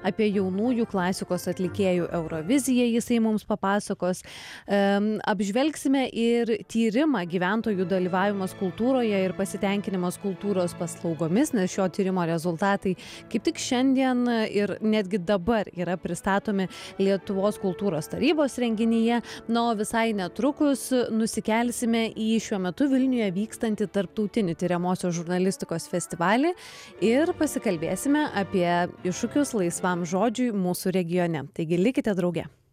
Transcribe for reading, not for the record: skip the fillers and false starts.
apie jaunųjų klasikos atlikėjų Euroviziją jisai mums papasakos. Apžvelgsime ir tyrimą gyventojų dalyvavimas kultūroje ir pasitenkinimas kultūros paslaugomis, nes šio tyrimo rezultatai kaip tik šiandien ir netgi dabar yra pristatomi Lietuvos kultūros tarybos renginyje. Na, o visai netrukus nusikelsime į šiuo metu Vilniuje vykstantį tarptautinį tyriamosios žurnalistikos festivalį ir pasikalbėsime apie iššūkius laisvam žodžiui mūsų regione. Taigi likite drauge.